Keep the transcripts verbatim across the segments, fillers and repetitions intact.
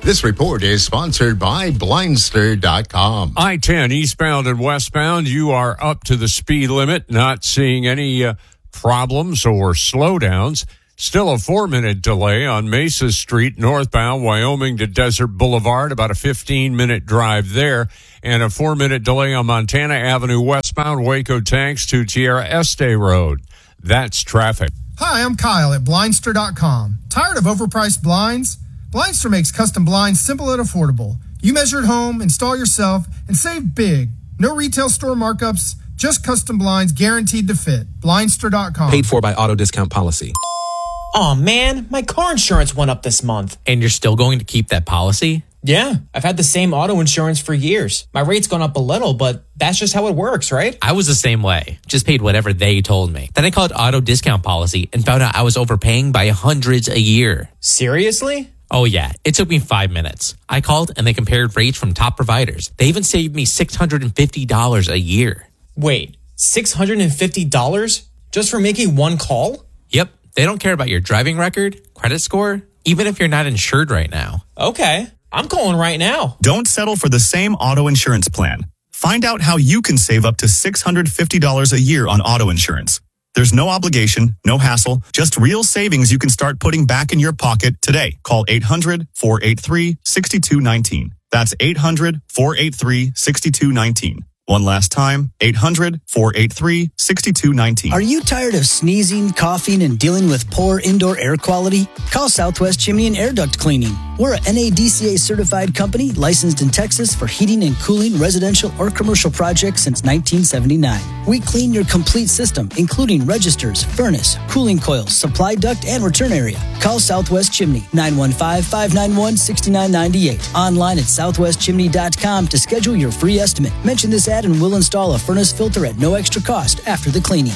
This report is sponsored by Blindster dot com. I ten eastbound and westbound, you are up to the speed limit, not seeing any uh, problems or slowdowns. Still a four-minute delay on Mesa Street, northbound, Wyoming to Desert Boulevard, about a fifteen-minute drive there, and a four-minute delay on Montana Avenue westbound, Waco Tanks to Tierra Este Road. That's traffic. Hi, I'm Kyle at Blindster dot com. Tired of overpriced blinds? Blindster makes custom blinds simple and affordable. You measure at home, install yourself, and save big. No retail store markups, just custom blinds guaranteed to fit. Blindster dot com. Paid for by auto discount policy. Aw, man, my car insurance went up this month. And you're still going to keep that policy? Yeah, I've had the same auto insurance for years. My rate's gone up a little, but that's just how it works, right? I was the same way. Just paid whatever they told me. Then I called auto discount policy and found out I was overpaying by hundreds a year. Seriously? Oh yeah, it took me five minutes. I called and they compared rates from top providers. They even saved me six hundred fifty dollars a year. Wait, six hundred fifty dollars just for making one call? Yep. They don't care about your driving record, credit score, even if you're not insured right now. Okay, I'm calling right now. Don't settle for the same auto insurance plan. Find out how you can save up to six hundred fifty dollars a year on auto insurance. There's no obligation, no hassle, just real savings you can start putting back in your pocket today. Call eight hundred, four eight three, six two one nine. That's eight hundred, four eight three, six two one nine. One last time, eight hundred, four eight three, six two one nine. Are you tired of sneezing, coughing, and dealing with poor indoor air quality? Call Southwest Chimney and Air Duct Cleaning. We're a N A D C A-certified company licensed in Texas for heating and cooling residential or commercial projects since nineteen seventy-nine. We clean your complete system, including registers, furnace, cooling coils, supply duct, and return area. Call Southwest Chimney, nine one five, five nine one, six nine nine eight. Online at southwest chimney dot com to schedule your free estimate. Mention this ad and we'll install a furnace filter at no extra cost after the cleaning.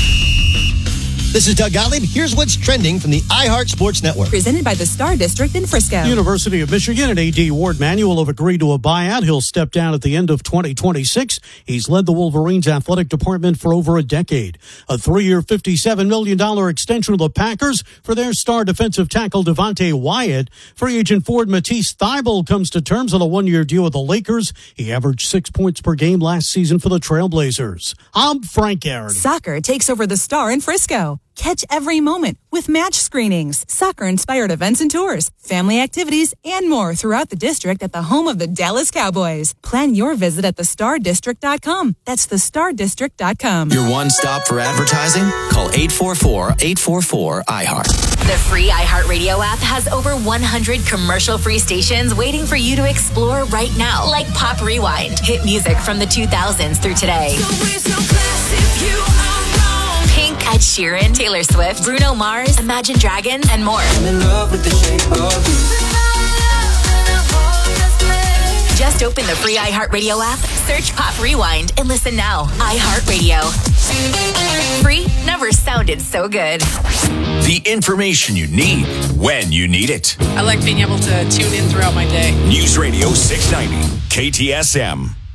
This is Doug Gottlieb. Here's what's trending from the iHeart Sports Network. Presented by the Star District in Frisco. University of Michigan and A D Ward Manuel have agreed to a buyout. He'll step down at the end of twenty twenty-six. He's led the Wolverines athletic department for over a decade. A three-year, fifty-seven million dollars extension of the Packers for their star defensive tackle Devontae Wyatt. Free agent forward Matisse Thybulle comes to terms on a one-year deal with the Lakers. He averaged six points per game last season for the Trailblazers. I'm Frank Aaron. Soccer takes over the Star in Frisco. Catch every moment with match screenings, soccer-inspired events and tours, family activities, and more throughout the district at the home of the Dallas Cowboys. Plan your visit at the star district dot com. That's the star district dot com. Your one stop for advertising? Call eight four four, eight four four, I heart. The free iHeartRadio app has over one hundred commercial-free stations waiting for you to explore right now, like Pop Rewind, hit music from the two thousands through today. So it's no class if you are wrong. Pink, Ed Sheeran, Taylor Swift, Bruno Mars, Imagine Dragons, and more. I'm in love with the shape of you. Just open the free iHeartRadio app, search Pop Rewind, and listen now. iHeartRadio. Free never sounded so good. The information you need when you need it. I like being able to tune in throughout my day. News Radio six ninety, K T S M.